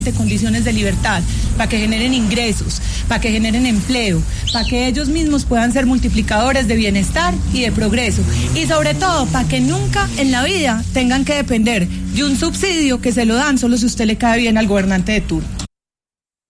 condiciones de libertad, para que generen ingresos, para que generen empleo, para que ellos mismos puedan ser multiplicadores de bienestar y de progreso, y sobre todo para que nunca en la vida tengan que depender de un subsidio que se lo dan solo si usted le cae bien al gobernante de turno.